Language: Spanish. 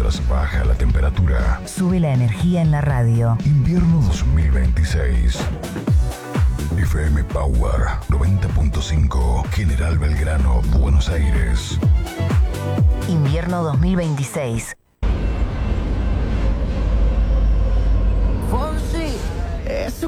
mientras baja la temperatura. Sube la energía en la radio. Invierno 2026. FM Power 90.5, General Belgrano, Buenos Aires. Invierno 2026. Fonsi, eso